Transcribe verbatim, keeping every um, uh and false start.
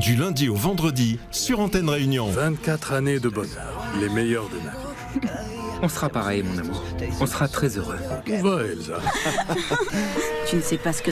du lundi au vendredi sur Antenne Réunion. vingt-quatre années de bonheur, les meilleurs de ma vie. On sera pareil, mon amour. On sera très heureux. Où va Elsa? Tu ne sais pas ce que